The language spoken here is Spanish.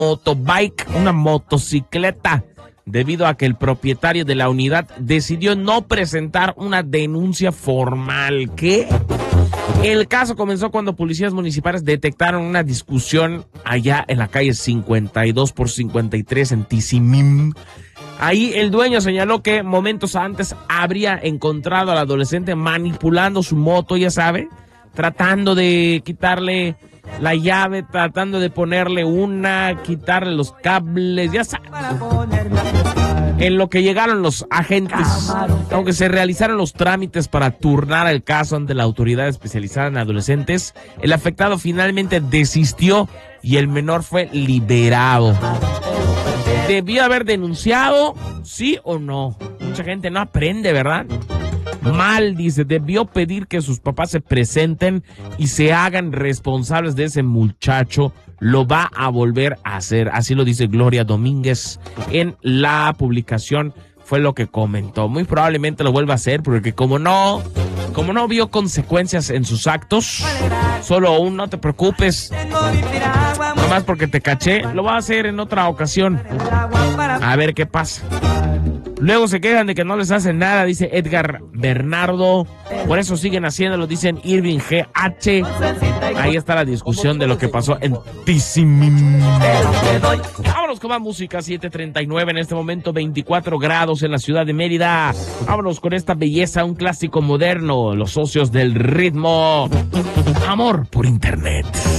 motobike, una motocicleta, debido a que el propietario de la unidad decidió no presentar una denuncia formal. ¿Qué? El caso comenzó cuando policías municipales detectaron una discusión allá en la calle 52 por 53 en Tizimín. Ahí el dueño señaló que momentos antes habría encontrado al adolescente manipulando su moto, ya sabe, tratando de quitarle la llave, tratando de ponerle quitarle los cables, ya sabe. En lo que llegaron los agentes, aunque se realizaron los trámites para turnar el caso ante la autoridad especializada en adolescentes, el afectado finalmente desistió y el menor fue liberado. ¿Debió haber denunciado? ¿Sí o no? Mucha gente no aprende, ¿verdad? Mal, dice, debió pedir que sus papás se presenten y se hagan responsables de ese muchacho. Lo va a volver a hacer, así lo dice Gloria Domínguez en la publicación, fue lo que comentó. Muy probablemente lo vuelva a hacer porque como no vio consecuencias en sus actos, solo aún no te preocupes, nomás porque te caché, lo va a hacer en otra ocasión, a ver qué pasa. Luego se quejan de que no les hacen nada, dice Edgar Bernardo. Por eso siguen haciéndolo, dicen Irving GH. Ahí está la discusión de lo que pasó en Tizimín. Vámonos con más música, 7:39 en este momento, 24 grados en la ciudad de Mérida. Vámonos con esta belleza, un clásico moderno, Los Socios del Ritmo. Amor por internet.